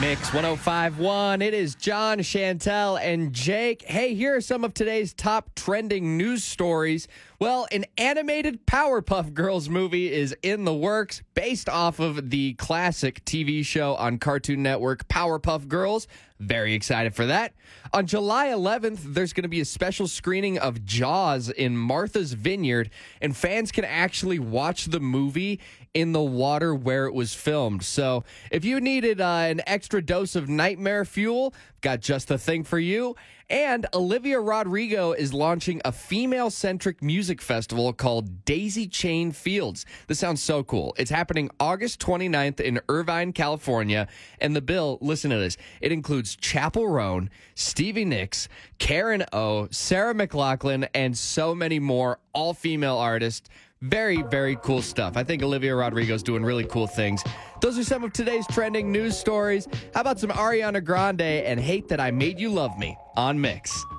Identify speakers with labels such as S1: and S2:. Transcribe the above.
S1: Mix 1051. It is John, Chantel, and Jake. Hey, here are some of today's top trending news stories. Well, an animated Powerpuff Girls movie is in the works based off of the classic TV show on Cartoon Network, Powerpuff Girls. Very excited for that. On July 11th, there's going to be a special screening of Jaws in Martha's Vineyard, and fans can actually watch the movie in the water where it was filmed. So if you needed an extra dose of nightmare fuel, got just the thing for you. And Olivia Rodrigo is launching a female-centric music festival called Daisy Chain Fields. This sounds so cool. It's happening August 29th in Irvine, California. And the bill, listen to this, it includes Chappell Roan, Stevie Nicks, Karen O, Sarah McLachlan, and so many more, all female artists. Very, very cool stuff. I think Olivia Rodrigo's doing really cool things. Those are some of today's trending news stories. How about some Ariana Grande and Hate That I Made You Love Me on Mix?